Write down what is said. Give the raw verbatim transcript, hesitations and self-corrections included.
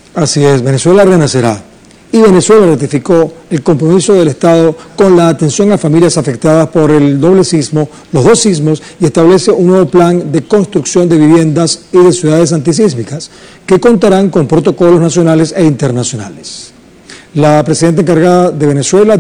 Así es, Venezuela renacerá. Y Venezuela ratificó el compromiso del Estado con la atención a familias afectadas por el doble sismo, los dos sismos, y establece un nuevo plan de construcción de viviendas y de ciudades antisísmicas que contarán con protocolos nacionales e internacionales. La presidenta encargada de Venezuela